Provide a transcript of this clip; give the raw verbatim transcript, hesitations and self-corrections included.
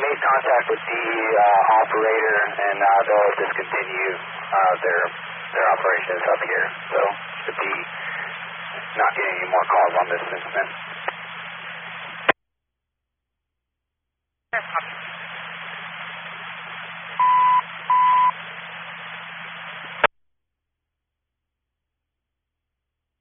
made contact with the uh, operator, and uh, they'll discontinue uh, their their operations up here. So should be not getting any more calls on this incident.